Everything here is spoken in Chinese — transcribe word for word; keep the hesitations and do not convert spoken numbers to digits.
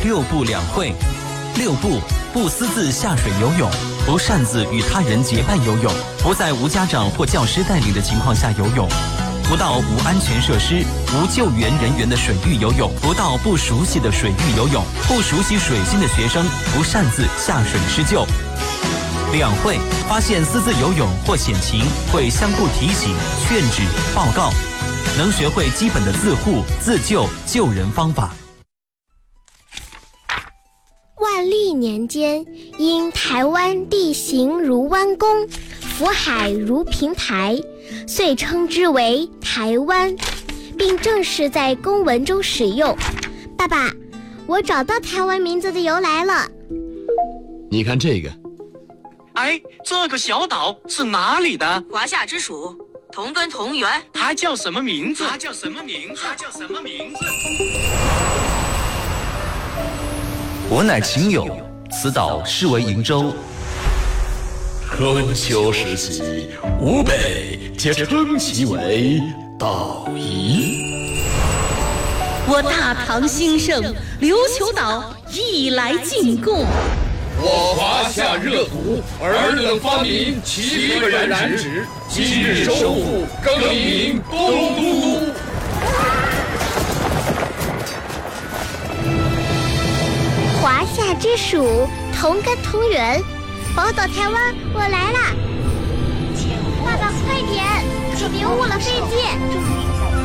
六不两会。六不：不私自下水游泳，不擅自与他人结伴游泳，不在无家长或教师带领的情况下游泳，不到无安全设施、无救援人员的水域游泳，不到不熟悉的水域游泳，不熟悉水性的学生不擅自下水施救。两会：发现私自游泳或险情，会相互提醒、劝止、报告，能学会基本的自护、自救、救人方法。 万历年间，因台湾地形如弯弓，福海如平台，遂称之为台湾，并正式在公文中使用。爸爸，我找到台湾名字的由来了。 你看这个。 哎，这个小岛是哪里的？ 华夏之属，同根同源。 它叫什么名字？它叫什么名字？它叫什么名字？ 我乃秦友，此岛是为瀛洲。 春秋时期，吴北皆称其为岛夷。 我大唐兴盛，琉球岛亦来进贡。 我华夏热土，尔等发明七个染指，今日收复，更名东都。 华夏之属，同根同源，宝岛台湾，我来啦！爸爸快点，可别误了飞机。